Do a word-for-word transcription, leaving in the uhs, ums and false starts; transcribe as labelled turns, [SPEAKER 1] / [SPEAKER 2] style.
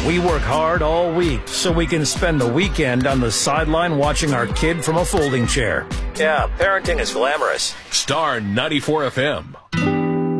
[SPEAKER 1] We work hard all week so we can spend the weekend on the sideline watching our kid from a folding chair. Yeah, parenting is glamorous.
[SPEAKER 2] Star ninety-four F M.